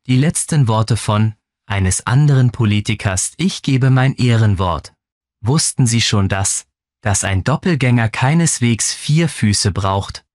Die letzten Worte eines anderen Politikers: Ich gebe mein Ehrenwort. Wussten Sie schon dass ein Doppelgänger keineswegs 4 Füße braucht?